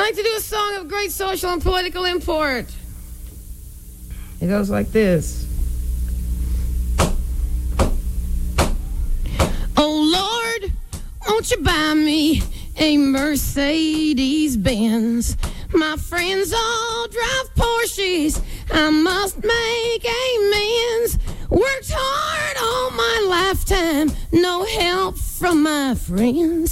like to do a song of great social and political import. It goes like this. Oh, Lord, won't you buy me a Mercedes-Benz? My friends all drive Porsches. I must make amends. Worked hard all my lifetime. No help from my friends.